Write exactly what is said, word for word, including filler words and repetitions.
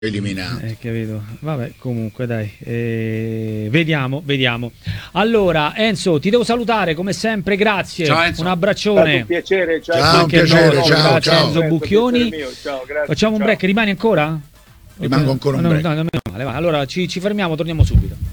eliminato. Eh, capito. Vabbè, comunque dai, eh, vediamo, vediamo. Allora, Enzo, ti devo salutare come sempre, grazie. Ciao, Enzo. Un abbraccione. Un piacere, ciao. Ciao, un Anche piacere, noi, ciao, grazie ciao. Enzo Bucchioni. Ciao, grazie, Facciamo un ciao. break, rimani ancora? Rimango ancora un No, break. no, no, meno male, va. Allora ci, ci fermiamo, torniamo subito.